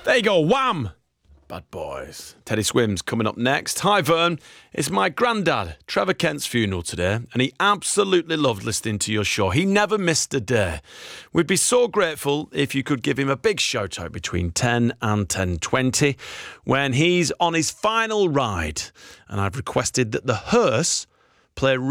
There you go, Wham! Bad Boys. Teddy Swims coming up next. Hi, Vern. It's my granddad, Trevor Kent's funeral today, and he absolutely loved listening to your show. He never missed a day. We'd be so grateful if you could give him a big shout-out between 10 and 10:20 when he's on his final ride. And I've requested that the hearse play